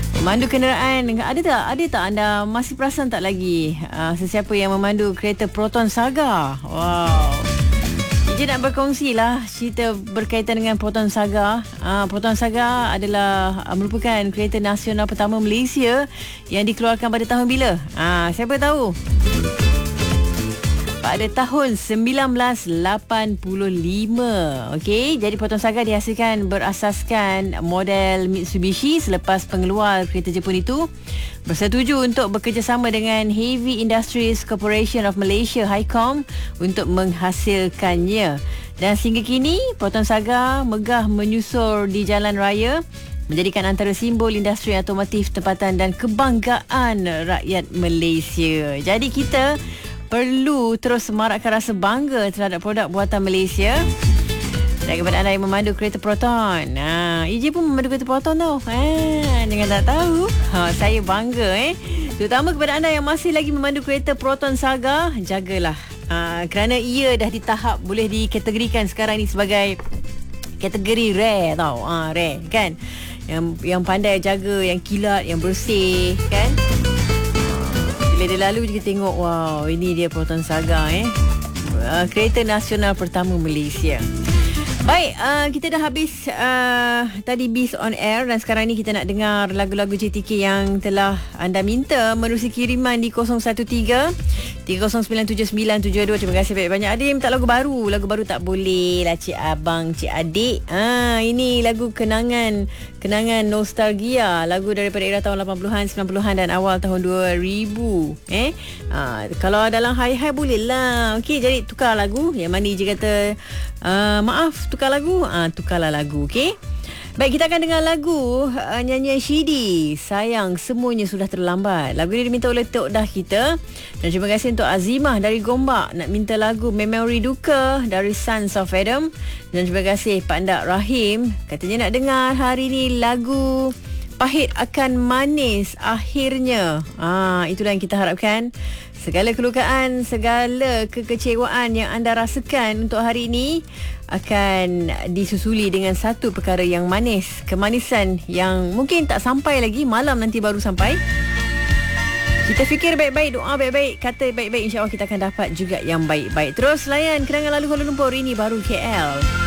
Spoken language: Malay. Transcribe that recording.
Memandu kenderaan, ada tak anda masih perasan tak lagi sesiapa yang memandu kereta Proton Saga? Wow. Ije nak berkongsi lah cerita berkaitan dengan Proton Saga. Proton Saga adalah merupakan kereta nasional pertama Malaysia yang dikeluarkan pada tahun bila? Siapa tahu? Pada tahun 1985. Okey, jadi Proton Saga dihasilkan berasaskan model Mitsubishi selepas pengeluar kereta Jepun itu bersetuju untuk bekerjasama dengan Heavy Industries Corporation of Malaysia HICOM untuk menghasilkannya. Dan sehingga kini Proton Saga megah menyusur di jalan raya, menjadikan antara simbol industri otomotif tempatan dan kebanggaan rakyat Malaysia. Jadi kita perlu terus semarakkan rasa bangga terhadap produk buatan Malaysia. Dan kepada anda yang memandu kereta Proton, Ije pun memandu kereta Proton tau. Jangan tak tahu. Saya bangga terutama kepada anda yang masih lagi memandu kereta Proton Saga, jagalah. Kerana ia dah di tahap boleh dikategorikan sekarang ni sebagai kategori rare tau. Rare kan. Yang pandai jaga, yang kilat, yang bersih kan. Bila dia lalu kita tengok, wow, ini dia Proton Saga kereta nasional pertama Malaysia. Baik, kita dah habis tadi Biz on Air dan sekarang ni kita nak dengar lagu-lagu JTK yang telah anda minta menerusi kiriman di 013-3097-972. Terima kasih banyak-banyak. Ada yang minta lagu baru. Lagu baru tak boleh lah, cik abang, cik adik. Ini lagu kenangan nostalgia, lagu daripada era tahun 80-an, 90-an dan awal tahun 2000. Kalau dalam hai-hai boleh lah. Okey, jadi tukar lagu. Yang mana je kata maaf, tukar lagu. Tukarlah lagu, okey. Baik, kita akan dengar lagu nyanyian Shidi, Sayang Semuanya Sudah Terlambat. Lagu ini diminta oleh Tok Dah kita. Dan terima kasih untuk Azimah dari Gombak nak minta lagu Memory Duka dari Sons of Adam. Dan terima kasih Pak Ndak Rahim, katanya nak dengar hari ini lagu Pahit Akan Manis Akhirnya. Itulah yang kita harapkan. Segala kelukaan, segala kekecewaan yang anda rasakan untuk hari ini akan disusuli dengan satu perkara yang manis. Kemanisan yang mungkin tak sampai lagi, malam nanti baru sampai. Kita fikir baik-baik, doa baik-baik, kata baik-baik, insya-Allah kita akan dapat juga yang baik-baik. Terus layan kenangan lalu Kuala Lumpur, ini baru KL.